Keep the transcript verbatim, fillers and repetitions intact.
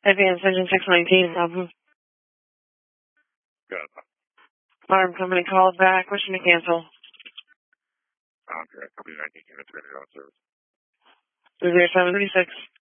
Advanced Engine six nineteen, problem. Good. Alarm company called back, wishing to cancel. Okay, company nineteen units ready on service. zero seven three six.